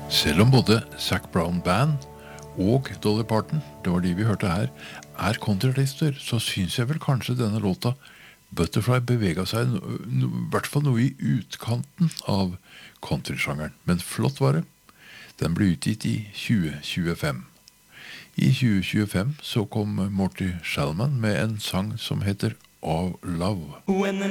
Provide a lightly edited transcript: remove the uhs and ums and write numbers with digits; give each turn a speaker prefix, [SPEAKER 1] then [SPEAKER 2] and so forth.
[SPEAKER 1] Selv om både Zac Brown Band og Dolly Parton, det var de vi hørte her, er countryartister, så synes jeg vel kanskje denne låta Butterfly beveget seg i hvert fall noe i utkanten av countrysjangeren. Men flott var det. Den ble utgitt i 2025. I 2025 så kom Morty Shellman med en sang som heter Of Love.